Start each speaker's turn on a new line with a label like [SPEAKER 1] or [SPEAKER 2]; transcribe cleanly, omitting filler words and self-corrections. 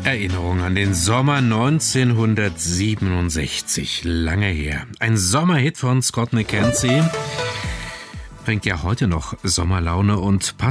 [SPEAKER 1] Erinnerung an den Sommer 1967, lange her. Ein Sommerhit von Scott McKenzie bringt ja heute noch Sommerlaune und passt